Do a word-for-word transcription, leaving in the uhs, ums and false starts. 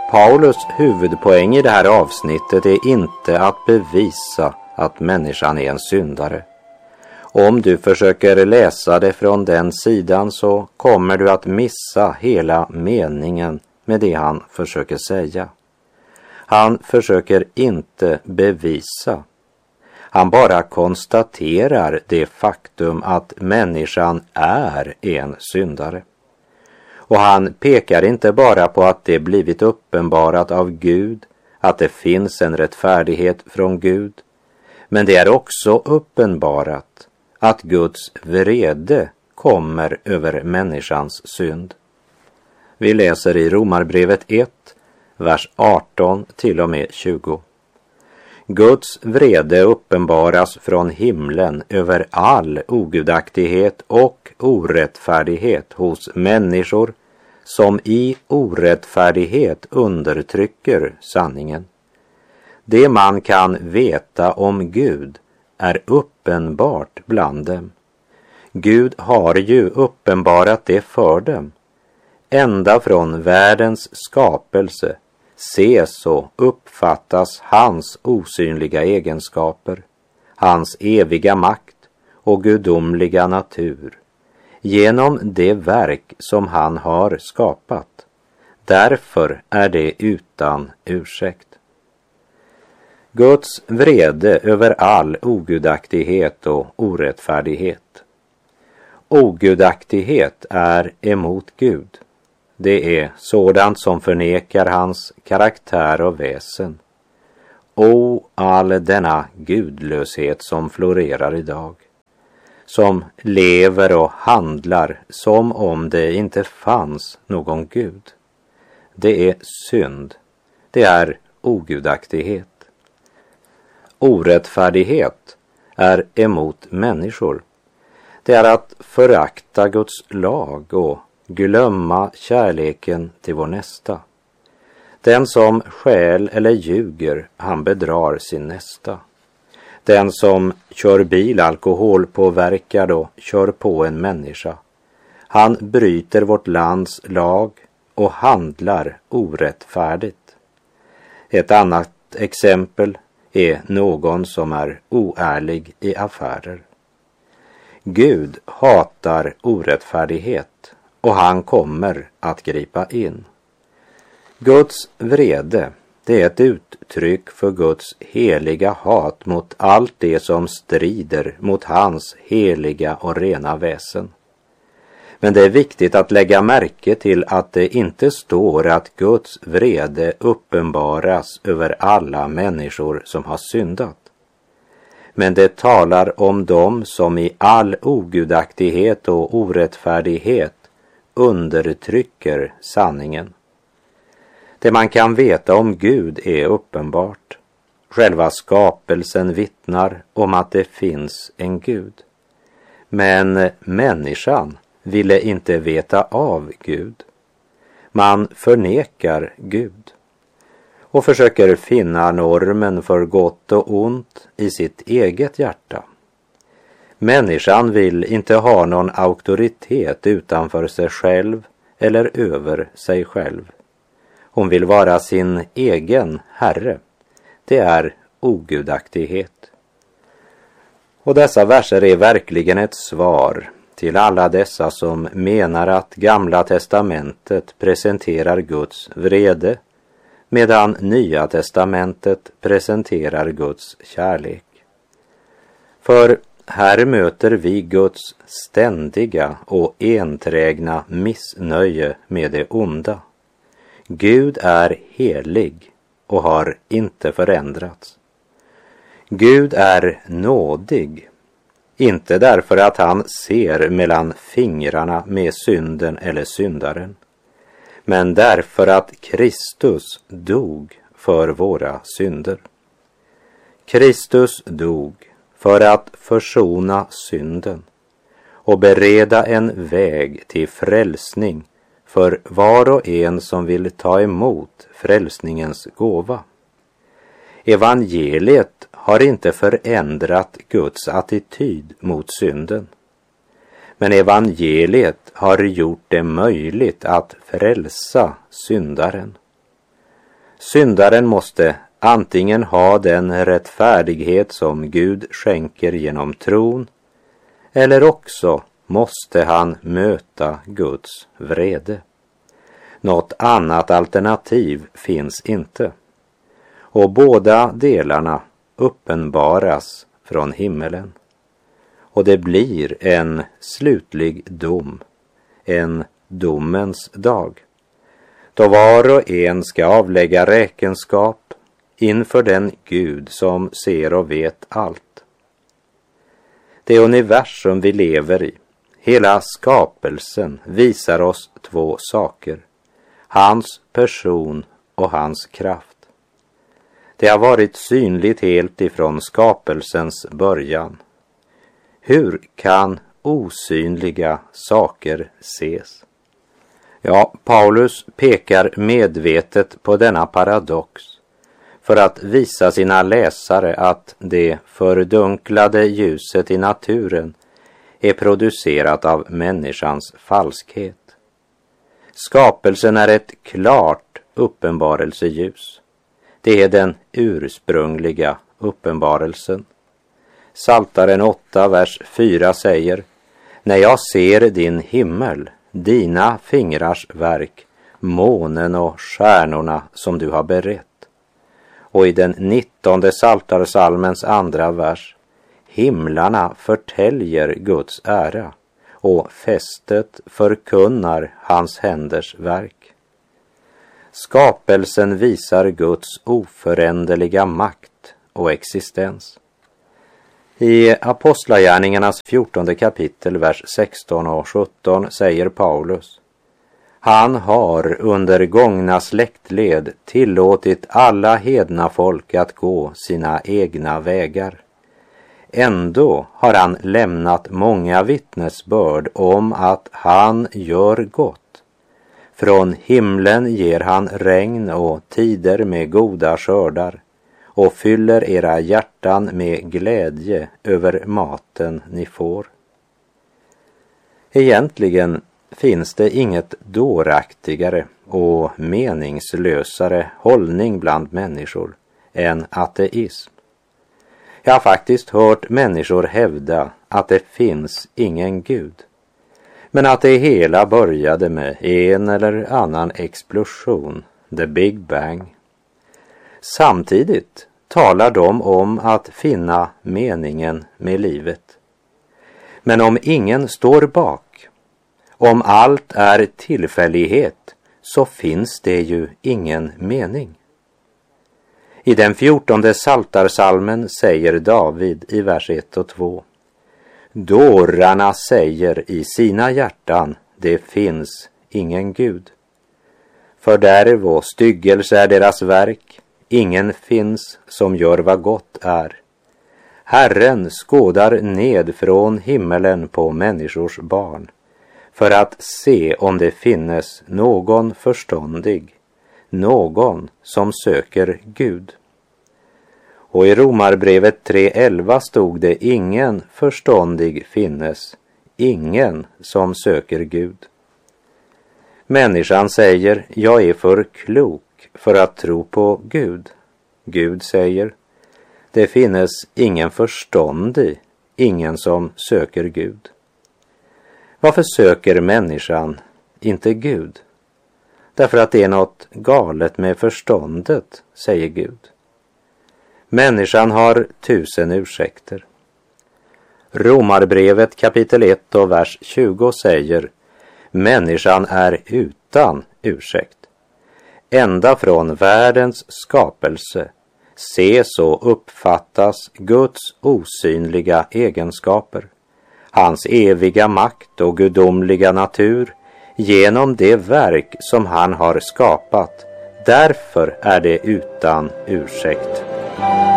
Paulus huvudpoäng i det här avsnittet är inte att bevisa att människan är en syndare. Om du försöker läsa det från den sidan så kommer du att missa hela meningen med det han försöker säga. Han försöker inte bevisa. Han bara konstaterar det faktum att människan är en syndare. Och han pekar inte bara på att det blivit uppenbarat av Gud, att det finns en rättfärdighet från Gud, men det är också uppenbarat att Guds vrede kommer över människans synd. Vi läser i Romarbrevet ett, vers arton till och med tjugo. Guds vrede uppenbaras från himlen över all ogudaktighet och orättfärdighet hos människor som i orättfärdighet undertrycker sanningen. Det man kan veta om Gud är uppenbart bland dem. Gud har ju uppenbarat det för dem. Ända från världens skapelse ses och uppfattas hans osynliga egenskaper, hans eviga makt och gudomliga natur genom det verk som han har skapat. Därför är det utan ursäkt. Guds vrede över all ogudaktighet och orättfärdighet. Ogudaktighet är emot Gud. Det är sådant som förnekar hans karaktär och väsen. O, all denna gudlöshet som florerar idag, som lever och handlar som om det inte fanns någon Gud. Det är synd. Det är ogudaktighet. Orättfärdighet är emot människor. Det är att förakta Guds lag och glömma kärleken till vår nästa. Den som stjäl eller ljuger, han bedrar sin nästa. Den som kör bil alkoholpåverkad och kör på en människa, han bryter vårt lands lag och handlar orättfärdigt. Ett annat exempel är någon som är oärlig i affärer. Gud hatar orättfärdighet och han kommer att gripa in. Guds vrede, det är ett uttryck för Guds heliga hat mot allt det som strider mot hans heliga och rena väsen. Men det är viktigt att lägga märke till att det inte står att Guds vrede uppenbaras över alla människor som har syndat. Men det talar om dem som i all ogudaktighet och orättfärdighet undertrycker sanningen. Det man kan veta om Gud är uppenbart. Själva skapelsen vittnar om att det finns en Gud. Men människan ville inte veta av Gud. Man förnekar Gud och försöker finna normen för gott och ont i sitt eget hjärta. Människan vill inte ha någon auktoritet utanför sig själv eller över sig själv. Hon vill vara sin egen herre. Det är ogudaktighet. Och dessa verser är verkligen ett svar till alla dessa som menar att Gamla testamentet presenterar Guds vrede, medan Nya testamentet presenterar Guds kärlek. För här möter vi Guds ständiga och enträgna missnöje med det onda. Gud är helig och har inte förändrats. Gud är nådig, inte därför att han ser mellan fingrarna med synden eller syndaren, men därför att Kristus dog för våra synder. Kristus dog för att försona synden och bereda en väg till frälsning för var och en som vill ta emot frälsningens gåva. Evangeliet har inte förändrat Guds attityd mot synden. Men evangeliet har gjort det möjligt att frälsa syndaren. Syndaren måste antingen ha den rättfärdighet som Gud skänker genom tron, eller också måste han möta Guds vrede. Något annat alternativ finns inte. Och båda delarna uppenbaras från himmelen. Och det blir en slutlig dom, en domens dag, då var och en ska avlägga räkenskap inför den Gud som ser och vet allt. Det universum vi lever i, hela skapelsen, visar oss två saker: hans person och hans kraft. Det har varit synligt helt ifrån skapelsens början. Hur kan osynliga saker ses? Ja, Paulus pekar medvetet på denna paradox för att visa sina läsare att det fördunklade ljuset i naturen är producerat av människans falskhet. Skapelsen är ett klart uppenbarelseljus. Det är den ursprungliga uppenbarelsen. Psaltaren åtta, vers fyra säger: när jag ser din himmel, dina fingrars verk, månen och stjärnorna som du har berett. Och i den nittonde psaltarpsalmens andra vers: himlarna förtäljer Guds ära och fästet förkunnar hans händers verk. Skapelsen visar Guds oföränderliga makt och existens. I Apostlagärningarnas fjortonde kapitel, vers sexton och sjutton säger Paulus: han har under gångna släktled tillåtit alla hedna folk att gå sina egna vägar. Ändå har han lämnat många vittnesbörd om att han gör gott. Från himlen ger han regn och tider med goda skördar och fyller era hjärtan med glädje över maten ni får. Egentligen finns det inget dåraktigare och meningslösare hållning bland människor än ateism. Jag har faktiskt hört människor hävda att det finns ingen Gud, men att det hela började med en eller annan explosion, the Big Bang. Samtidigt talar de om att finna meningen med livet. Men om ingen står bak, om allt är tillfällighet, så finns det ju ingen mening. I den fjortonde psaltarpsalmen säger David i vers ett och två: dårarna säger i sina hjärtan, det finns ingen Gud. Fördärv och styggelse är deras verk, ingen finns som gör vad gott är. Herren skådar ned från himmelen på människors barn, för att se om det finnes någon förståndig, någon som söker Gud. Och i Romarbrevet tre elva stod det: ingen förståndig finnes, ingen som söker Gud. Människan säger: jag är för klok för att tro på Gud. Gud säger: det finnes ingen förståndig, ingen som söker Gud. Varför söker människan inte Gud? Därför att det är något galet med förståndet, säger Gud. Människan har tusen ursäkter. Romarbrevet kapitel ett och vers tjugo säger: människan är utan ursäkt. Ända från världens skapelse ses och uppfattas Guds osynliga egenskaper, hans eviga makt och gudomliga natur genom det verk som han har skapat. Därför är det utan ursäkt.